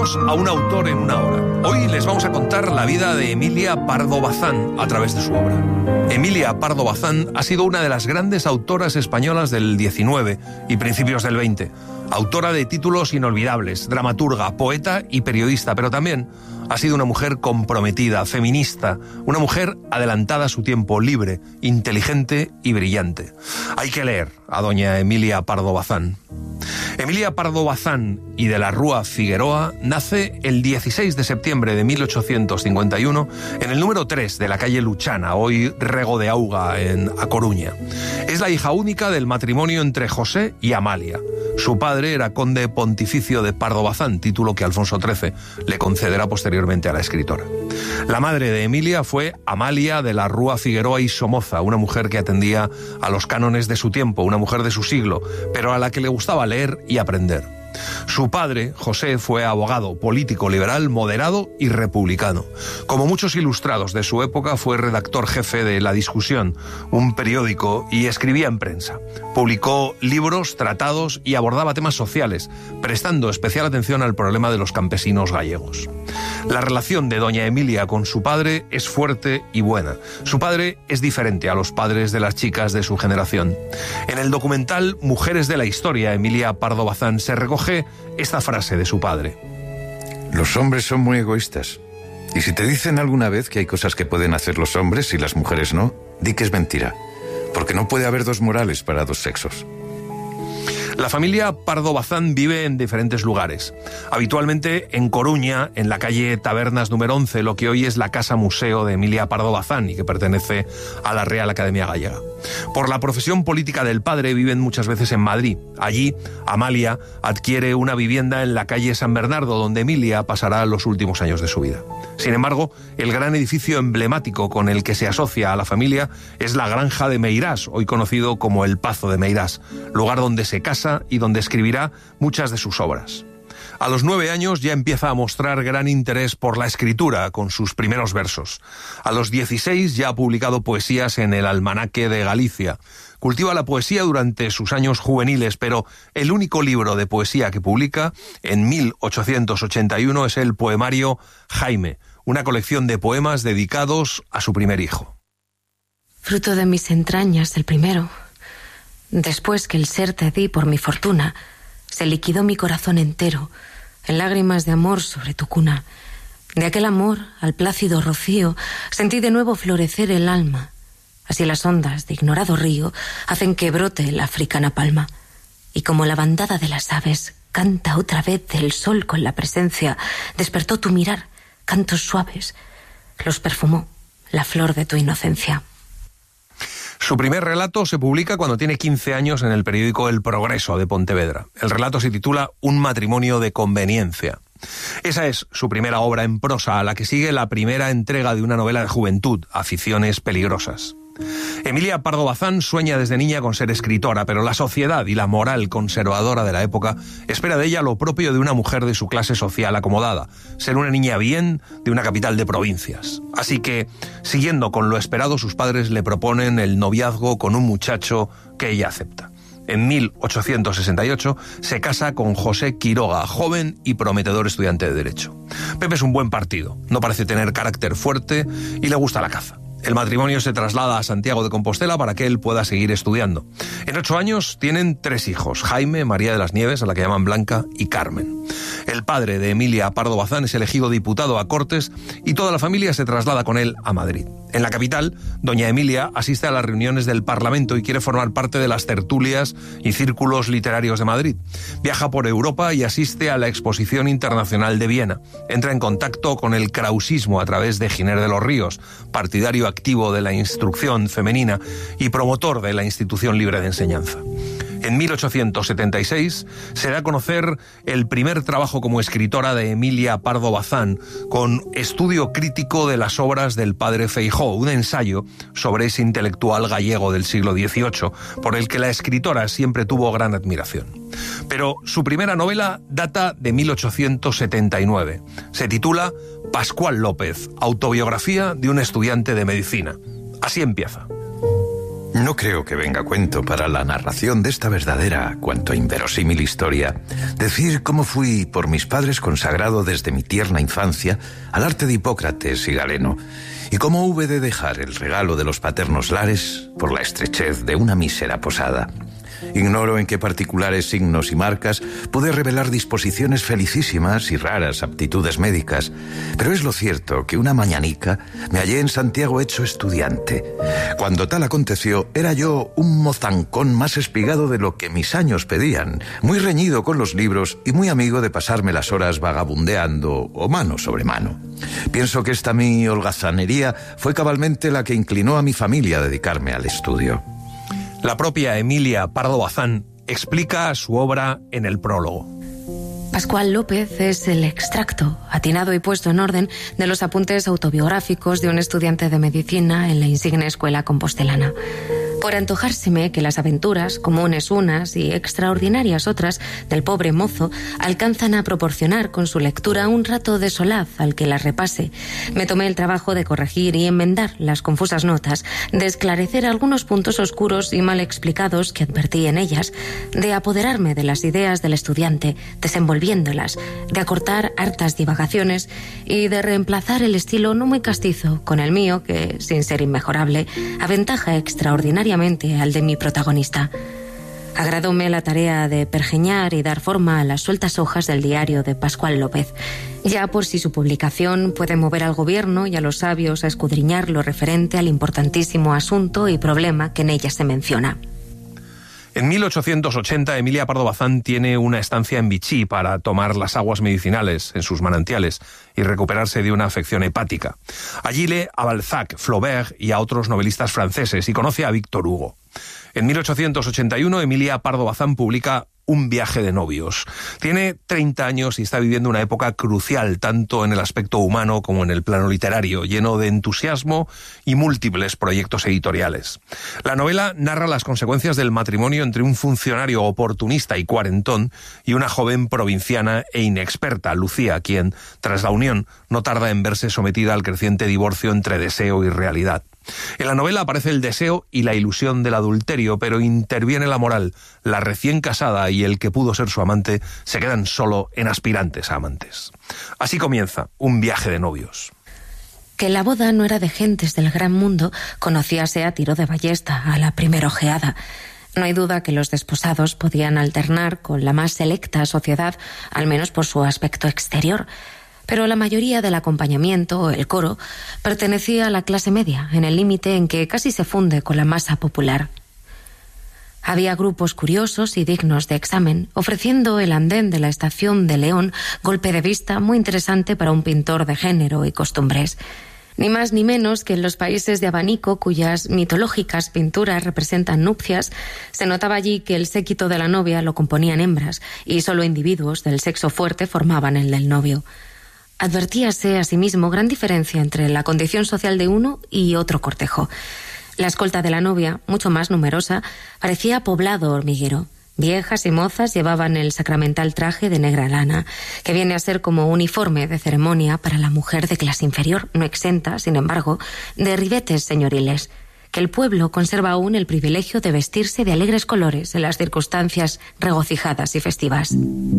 Bienvenidos a Un autor en una hora. Hoy les vamos a contar la vida de Emilia Pardo Bazán a través de su obra. Emilia Pardo Bazán ha sido una de las grandes autoras españolas del XIX y principios del XX. Autora de títulos inolvidables, dramaturga, poeta y periodista, pero también ha sido una mujer comprometida, feminista, una mujer adelantada a su tiempo, libre, inteligente y brillante. Hay que leer a doña Emilia Pardo Bazán. Emilia Pardo Bazán y de la Rúa Figueroa nace el 16 de septiembre de 1851 en el número 3 de la calle Luchana, hoy Rego de Auga, en A Coruña. Es la hija única del matrimonio entre José y Amalia. Su padre era conde pontificio de Pardo Bazán, título que Alfonso XIII le concederá posteriormente a la escritora. La madre de Emilia fue Amalia de la Rúa Figueroa y Somoza, una mujer que atendía a los cánones de su tiempo, una mujer de su siglo, pero a la que le gustaba leer y aprender. Su padre, José, fue abogado, político liberal, moderado y republicano. Como muchos ilustrados de su época, fue redactor jefe de La Discusión, un periódico, y escribía en prensa. Publicó libros, tratados y abordaba temas sociales, prestando especial atención al problema de los campesinos gallegos. La relación de doña Emilia con su padre es fuerte y buena. Su padre es diferente a los padres de las chicas de su generación. En el documental Mujeres de la Historia, Emilia Pardo Bazán, se recoge esta frase de su padre. Los hombres son muy egoístas. Y si te dicen alguna vez que hay cosas que pueden hacer los hombres y las mujeres no, di que es mentira. Porque no puede haber dos morales para dos sexos. La familia Pardo Bazán vive en diferentes lugares. Habitualmente en Coruña, en la calle Tabernas número 11, lo que hoy es la Casa Museo de Emilia Pardo Bazán y que pertenece a la Real Academia Gallega. Por la profesión política del padre viven muchas veces en Madrid. Allí, Amalia adquiere una vivienda en la calle San Bernardo, donde Emilia pasará los últimos años de su vida. Sin embargo, el gran edificio emblemático con el que se asocia a la familia es la Granja de Meirás, hoy conocido como el Pazo de Meirás, lugar donde se casa y donde escribirá muchas de sus obras. A los 9 años ya empieza a mostrar gran interés por la escritura con sus primeros versos. A los 16 ya ha publicado poesías en el Almanaque de Galicia. Cultiva la poesía durante sus años juveniles, pero el único libro de poesía que publica en 1881 es el poemario Jaime, una colección de poemas dedicados a su primer hijo. Fruto de mis entrañas, el primero. Después que el ser te di por mi fortuna, se liquidó mi corazón entero en lágrimas de amor sobre tu cuna. De aquel amor, al plácido rocío, sentí de nuevo florecer el alma. Así las ondas de ignorado río hacen que brote la africana palma. Y como la bandada de las aves canta otra vez del sol con la presencia, despertó tu mirar, cantos suaves, los perfumó la flor de tu inocencia. Su primer relato se publica cuando tiene 15 años en el periódico El Progreso de Pontevedra. El relato se titula Un matrimonio de conveniencia. Esa es su primera obra en prosa, a la que sigue la primera entrega de una novela de juventud, Aficiones peligrosas. Emilia Pardo Bazán sueña desde niña con ser escritora, pero la sociedad y la moral conservadora de la época espera de ella lo propio de una mujer de su clase social acomodada, ser una niña bien de una capital de provincias. Así que, siguiendo con lo esperado, sus padres le proponen el noviazgo con un muchacho que ella acepta. En 1868 se casa con José Quiroga, joven y prometedor estudiante de Derecho. Pepe es un buen partido, no parece tener carácter fuerte y le gusta la caza. El matrimonio se traslada a Santiago de Compostela para que él pueda seguir estudiando. En 8 años tienen 3 hijos, Jaime, María de las Nieves, a la que llaman Blanca, y Carmen. El padre de Emilia Pardo Bazán es elegido diputado a Cortes y toda la familia se traslada con él a Madrid. En la capital, doña Emilia asiste a las reuniones del Parlamento y quiere formar parte de las tertulias y círculos literarios de Madrid. Viaja por Europa y asiste a la Exposición Internacional de Viena. Entra en contacto con el krausismo a través de Giner de los Ríos, partidario activo de la instrucción femenina y promotor de la institución libre de enseñanza. En 1876 se da a conocer el primer trabajo como escritora de Emilia Pardo Bazán, con estudio crítico de las obras del padre Feijóo, un ensayo sobre ese intelectual gallego del siglo XVIII, por el que la escritora siempre tuvo gran admiración. Pero su primera novela data de 1879. Se titula Pascual López, autobiografía de un estudiante de medicina. Así empieza. No creo que venga a cuento para la narración de esta verdadera, cuanto inverosímil historia, decir cómo fui por mis padres consagrado desde mi tierna infancia al arte de Hipócrates y Galeno, y cómo hube de dejar el regalo de los paternos lares por la estrechez de una mísera posada. Ignoro en qué particulares signos y marcas pude revelar disposiciones felicísimas y raras aptitudes médicas, pero es lo cierto que una mañanica me hallé en Santiago hecho estudiante. Cuando tal aconteció, era yo un mozancón más espigado de lo que mis años pedían, muy reñido con los libros y muy amigo de pasarme las horas vagabundeando o mano sobre mano. Pienso que esta mi holgazanería fue cabalmente la que inclinó a mi familia a dedicarme al estudio. La propia Emilia Pardo Bazán explica su obra en el prólogo. Pascual López es el extracto, atinado y puesto en orden, de los apuntes autobiográficos de un estudiante de medicina en la insigne escuela compostelana. Por antojárseme que las aventuras, comunes unas y extraordinarias otras, del pobre mozo, alcanzan a proporcionar con su lectura un rato de solaz al que las repase, me tomé el trabajo de corregir y enmendar las confusas notas, de esclarecer algunos puntos oscuros y mal explicados que advertí en ellas, de apoderarme de las ideas del estudiante, desenvolviéndolas, de acortar hartas divagaciones y de reemplazar el estilo no muy castizo con el mío, que, sin ser inmejorable, aventaja extraordinariamente al de mi protagonista. Agradóme la tarea de pergeñar y dar forma a las sueltas hojas del diario de Pascual López, ya por si su publicación puede mover al gobierno y a los sabios a escudriñar lo referente al importantísimo asunto y problema que en ella se menciona. En 1880, Emilia Pardo Bazán tiene una estancia en Vichy para tomar las aguas medicinales en sus manantiales y recuperarse de una afección hepática. Allí lee a Balzac, Flaubert y a otros novelistas franceses y conoce a Víctor Hugo. En 1881, Emilia Pardo Bazán publica Un viaje de novios. Tiene 30 años y está viviendo una época crucial, tanto en el aspecto humano como en el plano literario, lleno de entusiasmo y múltiples proyectos editoriales. La novela narra las consecuencias del matrimonio entre un funcionario oportunista y cuarentón y una joven provinciana e inexperta, Lucía, quien, tras la unión, no tarda en verse sometida al creciente divorcio entre deseo y realidad. En la novela aparece el deseo y la ilusión del adulterio, pero interviene la moral. La recién casada y el que pudo ser su amante se quedan solo en aspirantes a amantes. Así comienza Un viaje de novios. Que la boda no era de gentes del gran mundo, conocíase a tiro de ballesta, a la primera ojeada. No hay duda que los desposados podían alternar con la más selecta sociedad, al menos por su aspecto exterior. Pero la mayoría del acompañamiento, el coro, pertenecía a la clase media, en el límite en que casi se funde con la masa popular. Había grupos curiosos y dignos de examen, ofreciendo el andén de la estación de León, golpe de vista muy interesante para un pintor de género y costumbres. Ni más ni menos que en los países de abanico, cuyas mitológicas pinturas representan nupcias, se notaba allí que el séquito de la novia lo componían hembras y solo individuos del sexo fuerte formaban el del novio. Advertíase asimismo gran diferencia entre la condición social de uno y otro cortejo. La escolta de la novia, mucho más numerosa, parecía poblado hormiguero. Viejas y mozas llevaban el sacramental traje de negra lana, que viene a ser como uniforme de ceremonia para la mujer de clase inferior, no exenta, sin embargo, de ribetes señoriles, que el pueblo conserva aún el privilegio de vestirse de alegres colores en las circunstancias regocijadas y festivas.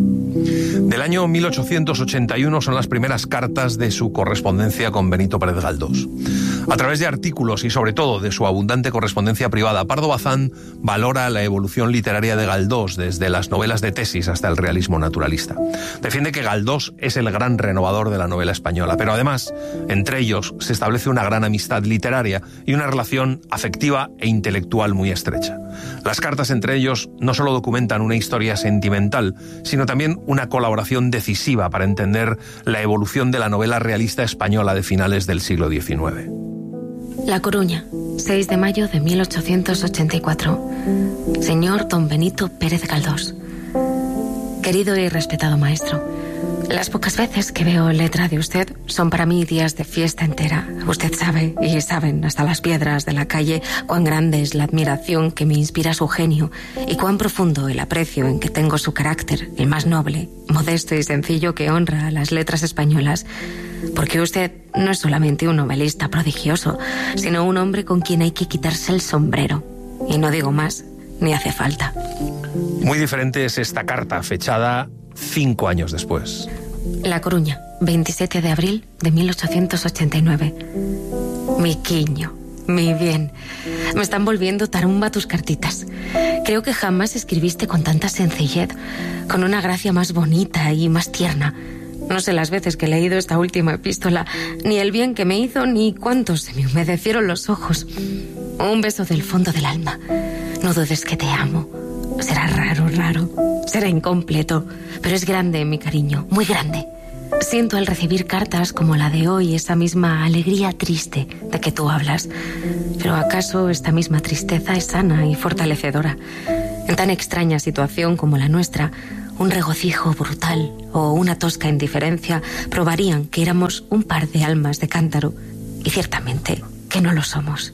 Del año 1881 son las primeras cartas de su correspondencia con Benito Pérez Galdós. A través de artículos y sobre todo de su abundante correspondencia privada, Pardo Bazán valora la evolución literaria de Galdós desde las novelas de tesis hasta el realismo naturalista. Defiende que Galdós es el gran renovador de la novela española, pero además, entre ellos, se establece una gran amistad literaria y una relación afectiva e intelectual muy estrecha. Las cartas entre ellos no solo documentan una historia sentimental, sino también una colaboración decisiva para entender la evolución de la novela realista española de finales del siglo XIX. La Coruña, 6 de mayo de 1884. Señor don Benito Pérez Galdós. Querido y respetado maestro, las pocas veces que veo letra de usted son para mí días de fiesta entera. Usted sabe, y saben hasta las piedras de la calle, cuán grande es la admiración que me inspira su genio y cuán profundo el aprecio en que tengo su carácter, el más noble, modesto y sencillo que honra a las letras españolas. Porque usted no es solamente un novelista prodigioso, sino un hombre con quien hay que quitarse el sombrero. Y no digo más, ni hace falta. Muy diferente es esta carta, fechada 5 años después. La Coruña, 27 de abril de 1889. Mi quiño, mi bien. Me están volviendo tarumba tus cartitas. Creo que jamás escribiste con tanta sencillez, con una gracia más bonita y más tierna. No sé las veces que he leído esta última epístola, ni el bien que me hizo, ni cuántos se me humedecieron los ojos. Un beso del fondo del alma. No dudes que te amo. Será raro, será incompleto, pero es grande mi cariño, muy grande. Siento al recibir cartas como la de hoy esa misma alegría triste de que tú hablas. Pero ¿acaso esta misma tristeza es sana y fortalecedora? En tan extraña situación como la nuestra, un regocijo brutal o una tosca indiferencia probarían que éramos un par de almas de cántaro, y ciertamente que no lo somos.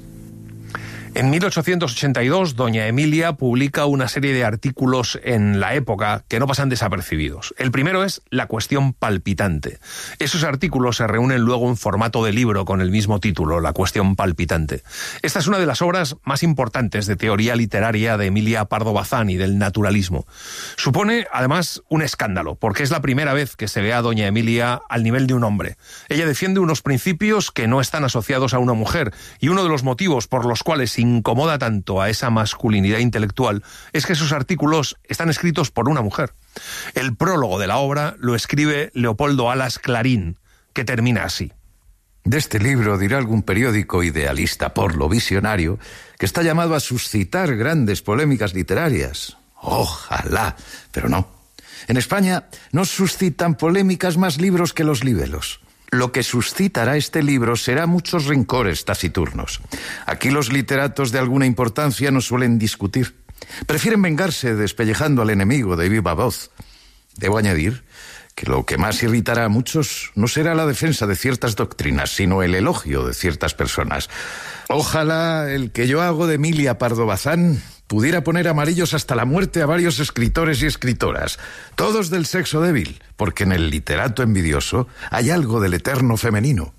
En 1882, doña Emilia publica una serie de artículos en La Época que no pasan desapercibidos. El primero es La cuestión palpitante. Esos artículos se reúnen luego en formato de libro con el mismo título, La cuestión palpitante. Esta es una de las obras más importantes de teoría literaria de Emilia Pardo Bazán y del naturalismo. Supone, además, un escándalo, porque es la primera vez que se ve a doña Emilia al nivel de un hombre. Ella defiende unos principios que no están asociados a una mujer, y uno de los motivos por los cuales incomoda tanto a esa masculinidad intelectual es que esos artículos están escritos por una mujer. El prólogo de la obra lo escribe Leopoldo Alas Clarín, que termina así. De este libro dirá algún periódico idealista por lo visionario que está llamado a suscitar grandes polémicas literarias. Ojalá, pero no. En España no suscitan polémicas más libros que los libelos. Lo que suscitará este libro será muchos rencores taciturnos. Aquí los literatos de alguna importancia no suelen discutir. Prefieren vengarse despellejando al enemigo de viva voz. Debo añadir que lo que más irritará a muchos no será la defensa de ciertas doctrinas, sino el elogio de ciertas personas. Ojalá el que yo hago de Emilia Pardo Bazán pudiera poner amarillos hasta la muerte a varios escritores y escritoras, todos del sexo débil, porque en el literato envidioso hay algo del eterno femenino.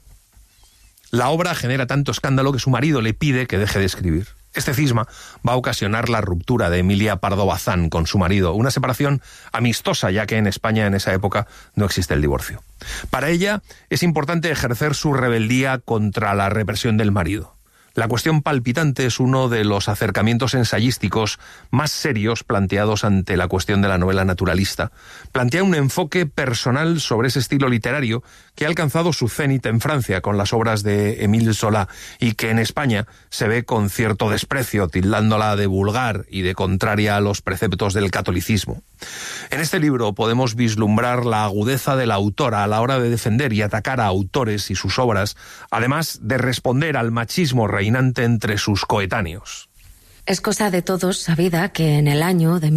La obra genera tanto escándalo que su marido le pide que deje de escribir. Este cisma va a ocasionar la ruptura de Emilia Pardo Bazán con su marido, una separación amistosa, ya que en España en esa época no existe el divorcio. Para ella es importante ejercer su rebeldía contra la represión del marido. La cuestión palpitante es uno de los acercamientos ensayísticos más serios planteados ante la cuestión de la novela naturalista. Plantea un enfoque personal sobre ese estilo literario que ha alcanzado su cenit en Francia con las obras de Émile Zola y que en España se ve con cierto desprecio, tildándola de vulgar y de contraria a los preceptos del catolicismo. En este libro podemos vislumbrar la agudeza de la autora a la hora de defender y atacar a autores y sus obras, además de responder al machismo reinante entre sus coetáneos. Es cosa de todos sabida que en el año de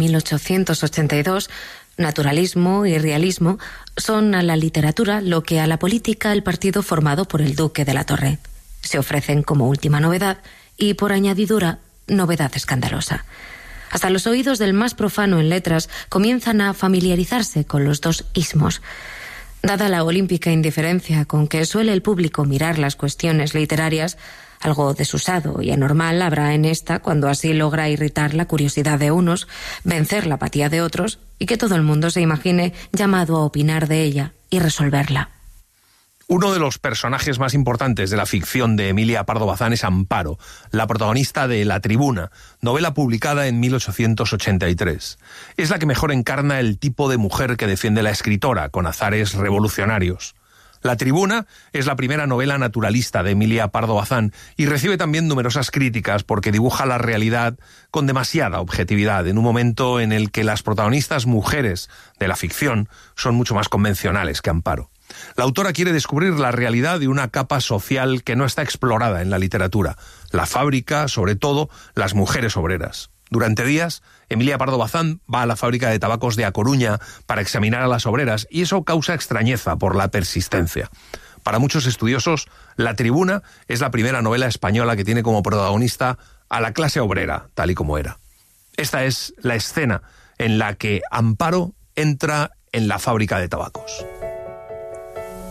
1882 naturalismo y realismo son a la literatura lo que a la política el partido formado por el duque de la Torre. Se ofrecen como última novedad y, por añadidura, novedad escandalosa. Hasta los oídos del más profano en letras comienzan a familiarizarse con los dos ismos. Dada la olímpica indiferencia con que suele el público mirar las cuestiones literarias, algo desusado y anormal habrá en esta cuando así logra irritar la curiosidad de unos, vencer la apatía de otros y que todo el mundo se imagine llamado a opinar de ella y resolverla. Uno de los personajes más importantes de la ficción de Emilia Pardo Bazán es Amparo, la protagonista de La Tribuna, novela publicada en 1883. Es la que mejor encarna el tipo de mujer que defiende la escritora, con azares revolucionarios. La Tribuna es la primera novela naturalista de Emilia Pardo Bazán y recibe también numerosas críticas porque dibuja la realidad con demasiada objetividad, en un momento en el que las protagonistas mujeres de la ficción son mucho más convencionales que Amparo. La autora quiere descubrir la realidad de una capa social que no está explorada en la literatura, la fábrica, sobre todo las mujeres obreras. Durante días, Emilia Pardo Bazán va a la fábrica de tabacos de A Coruña para examinar a las obreras y eso causa extrañeza por la persistencia. Para muchos estudiosos, La Tribuna es la primera novela española que tiene como protagonista a la clase obrera, tal y como era. Esta es la escena en la que Amparo entra en la fábrica de tabacos.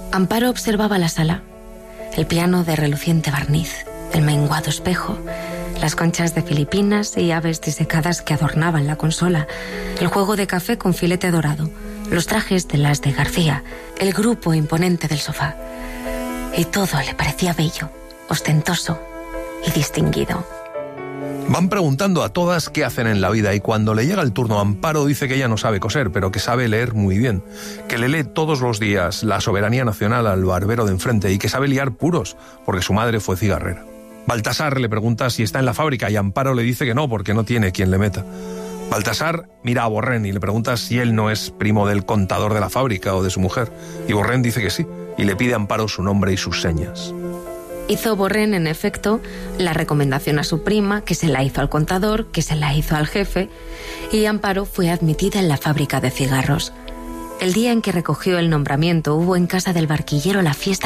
Amparo observaba la sala, el piano de reluciente barniz, el menguado espejo, las conchas de Filipinas y aves disecadas que adornaban la consola, el juego de café con filete dorado, los trajes de las de García, el grupo imponente del sofá. Y todo le parecía bello, ostentoso y distinguido. Van preguntando a todas qué hacen en la vida y cuando le llega el turno a Amparo dice que ella no sabe coser, pero que sabe leer muy bien, que le lee todos los días La soberanía nacional al barbero de enfrente y que sabe liar puros, porque su madre fue cigarrera. Baltasar le pregunta si está en la fábrica y Amparo le dice que no, porque no tiene quien le meta. Baltasar mira a Borrén y le pregunta si él no es primo del contador de la fábrica o de su mujer, y Borrén dice que sí, y le pide a Amparo su nombre y sus señas. Hizo Borrén, en efecto, la recomendación a su prima, que se la hizo al contador, que se la hizo al jefe, y Amparo fue admitida en la fábrica de cigarros. El día en que recogió el nombramiento hubo en casa del barquillero la fiesta